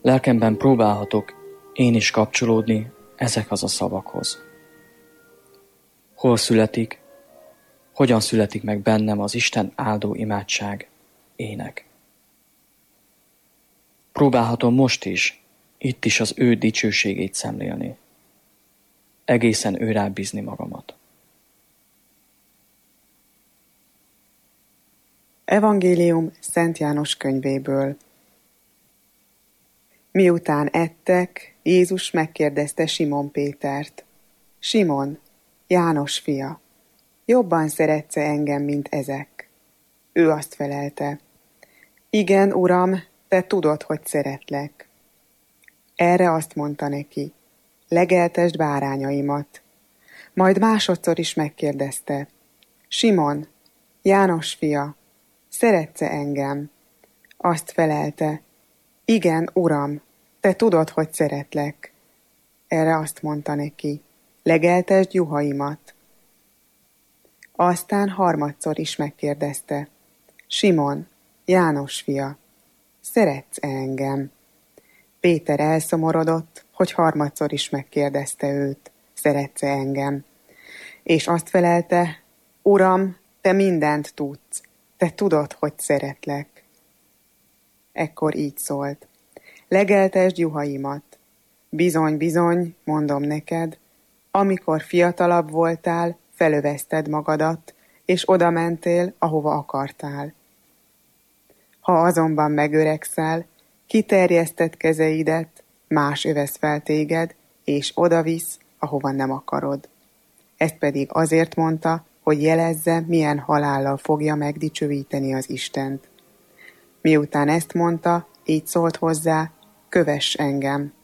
Lelkemben próbálhatok én is kapcsolódni ezekhez a szavakhoz. Hol születik, hogyan születik meg bennem az Isten áldó imádság, ének. Próbálhatom most is, itt is az ő dicsőségét szemlélni. Egészen őrá bízni magamat. Evangélium Szent János könyvéből. Miután ettek, Jézus megkérdezte Simon Pétert: Simon, János fia, jobban szeretsz-e engem, mint ezek? Ő azt felelte: Igen, Uram, te tudod, hogy szeretlek. Erre azt mondta neki: Legeltesd bárányaimat. Majd másodszor is megkérdezte: Simon, János fia, szeretsz-e engem? Azt felelte: Igen, Uram, te tudod, hogy szeretlek. Erre azt mondta neki: Legeltesd juhaimat. Aztán harmadszor is megkérdezte: Simon, János fia, szeretsz-e engem? Péter elszomorodott, hogy harmadszor is megkérdezte őt: Szeretsz-e engem? És azt felelte: Uram, te mindent tudsz, te tudod, hogy szeretlek. Ekkor így szólt: Legeltesd juhaimat. Bizony, bizony, mondom neked, amikor fiatalabb voltál, felövezted magadat, és oda mentél, ahova akartál. Ha azonban megöregszel, kiterjeszted kezeidet, más övesz fel téged, és odavisz, ahova nem akarod. Ezt pedig azért mondta, hogy jelezze, milyen halállal fogja megdicsőíteni az Istent. Miután ezt mondta, így szólt hozzá: Kövess engem.